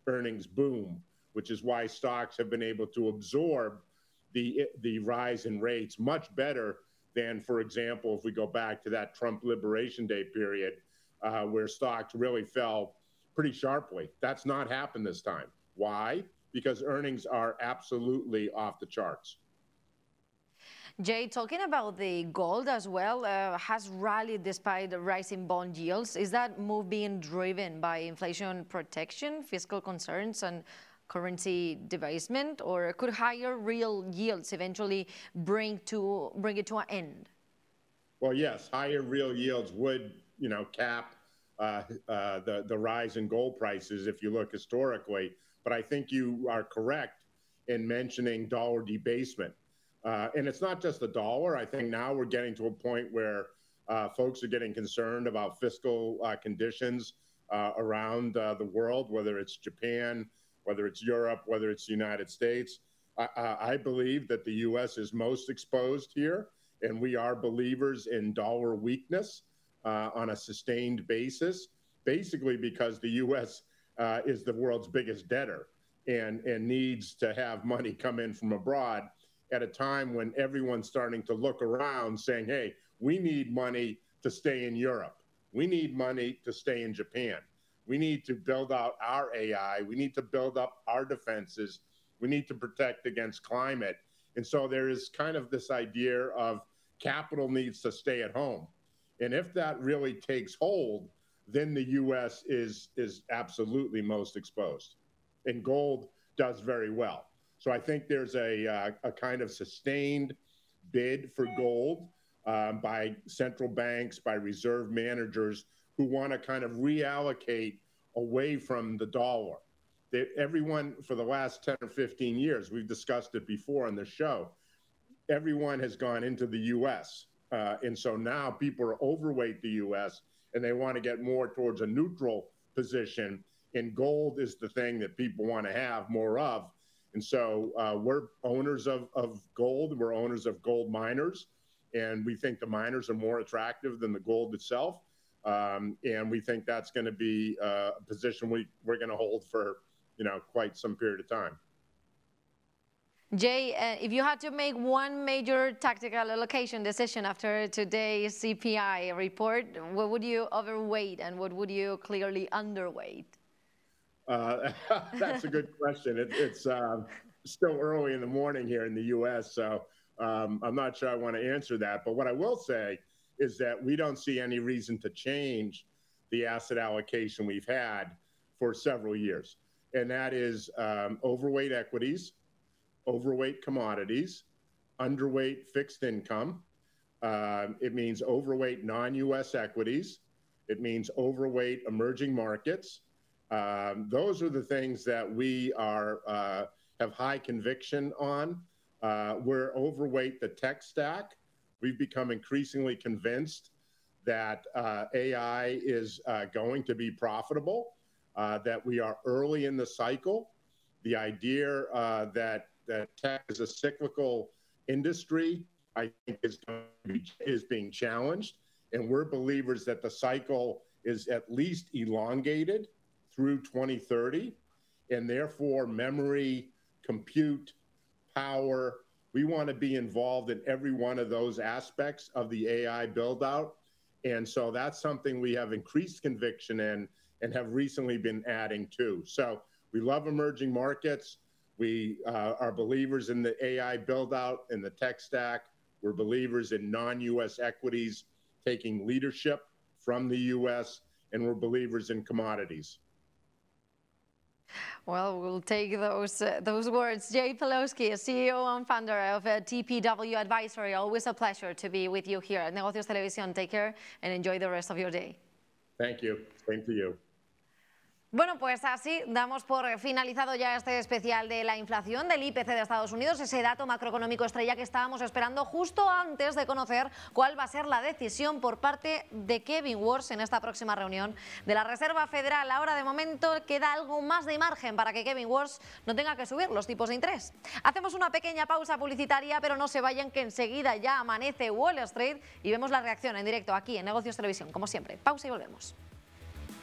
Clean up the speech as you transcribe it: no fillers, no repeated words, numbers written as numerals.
earnings boom, which is why stocks have been able to absorb the rise in rates much better than, for example, if we go back to that Trump Liberation Day period, where stocks really fell pretty sharply. That's not happened this time. Why? Because earnings are absolutely off the charts. Jay, talking about the gold as well, has rallied despite the rising bond yields. Is that move being driven by inflation protection, fiscal concerns, and currency debasement, or could higher real yields eventually bring it to an end? Well, yes, higher real yields would, cap the rise in gold prices if you look historically. But I think you are correct in mentioning dollar debasement. And it's not just the dollar. I think now we're getting to a point where folks are getting concerned about fiscal conditions around the world, whether it's Japan, whether it's Europe, whether it's the United States. I believe that the U.S. is most exposed here, and we are believers in dollar weakness on a sustained basis, basically because the U.S. Is the world's biggest debtor and needs to have money come in from abroad at a time when everyone's starting to look around saying, hey, we need money to stay in Europe. We need money to stay in Japan. We need to build out our AI. We need to build up our defenses. We need to protect against climate. And so there is kind of this idea of capital needs to stay at home. And if that really takes hold, then the U.S. is absolutely most exposed. And gold does very well. So I think there's a kind of sustained bid for gold by central banks, by reserve managers who want to kind of reallocate away from the dollar. Everyone, for the last 10 or 15 years, we've discussed it before on the show, everyone has gone into the U.S. And so now people are overweight the U.S. and they want to get more towards a neutral position. And gold is the thing that people want to have more of. And so we're owners of gold. We're owners of gold miners. And we think the miners are more attractive than the gold itself. And we think that's going to be a position we're going to hold for, quite some period of time. Jay, if you had to make one major tactical allocation decision after today's CPI report, what would you overweight and what would you clearly underweight? That's a good question. It's still early in the morning here in the U.S., so I'm not sure I want to answer that. But what I will say is that we don't see any reason to change the asset allocation we've had for several years. And that is overweight equities, overweight commodities, underweight fixed income. It means overweight non-U.S. equities. It means overweight emerging markets. Those are the things that we have high conviction on. We're overweight the tech stack. We've become increasingly convinced that AI is going to be profitable, that we are early in the cycle. The idea that tech is a cyclical industry, I think, is being challenged. And we're believers that the cycle is at least elongated through 2030, and therefore memory, compute, power, we want to be involved in every one of those aspects of the AI build out. And so that's something we have increased conviction in and have recently been adding to. So we love emerging markets. We are believers in the AI build out and the tech stack. We're believers in non-US equities taking leadership from the US, and we're believers in commodities. Well, we'll take those words. Jay Pawlowski, CEO and founder of TPW Advisory. Always a pleasure to be with you here at Negocios Televisión. Take care and enjoy the rest of your day. Thank you. Same to you. Bueno, pues así damos por finalizado ya este especial de la inflación del IPC de Estados Unidos, ese dato macroeconómico estrella que estábamos esperando justo antes de conocer cuál va a ser la decisión por parte de Kevin Warsh en esta próxima reunión de la Reserva Federal. Ahora de momento queda algo más de margen para que Kevin Warsh no tenga que subir los tipos de interés. Hacemos una pequeña pausa publicitaria, pero no se vayan que enseguida ya amanece Wall Street y vemos la reacción en directo aquí en Negocios Televisión, como siempre. Pausa y volvemos.